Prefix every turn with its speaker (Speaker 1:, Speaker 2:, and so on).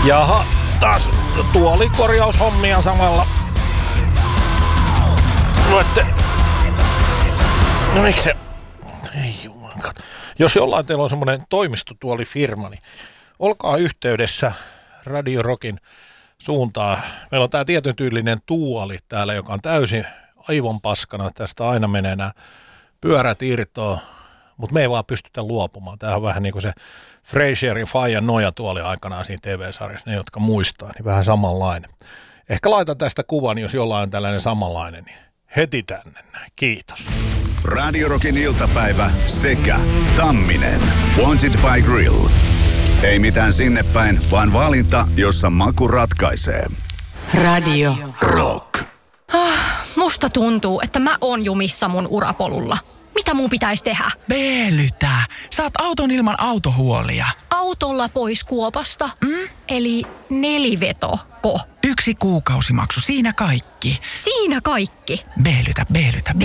Speaker 1: Jaha, taas tuolikorjaushommia samalla. Voitte... No miksi se... Ei jumankaan. Jos jollain teillä on semmoinen toimistotuolifirma, niin olkaa yhteydessä Radio Rockin suuntaan. Meillä on tää tietyn tyylinen tuoli täällä, joka on täysin aivon paskana. Tästä aina menee nämä pyörät irtoa, mutta me ei vaan pystytä luopumaan. Tämähän on vähän niin kuin se Frasierin Fajan nojatuoli aikanaan siinä TV-sarjassa, ne jotka muistaa, niin vähän samanlainen. Ehkä laita tästä kuvan, jos jollain on tällainen samanlainen, niin heti tänne näin. Kiitos.
Speaker 2: Radio Rockin iltapäivä sekä Tamminen. Wanted by Grill. Ei mitään sinne päin, vaan valinta, jossa maku ratkaisee.
Speaker 3: Radio
Speaker 2: Rock.
Speaker 4: Musta tuntuu, että mä oon jumissa mun urapolulla. Mitä mun pitäisi tehdä?
Speaker 5: Beelytä. Saat auton ilman autohuolia.
Speaker 4: Autolla pois kuopasta? Eli nelivetoko?
Speaker 5: 1 kuukausimaksu, siinä kaikki.
Speaker 4: Siinä kaikki.
Speaker 5: Beelytä.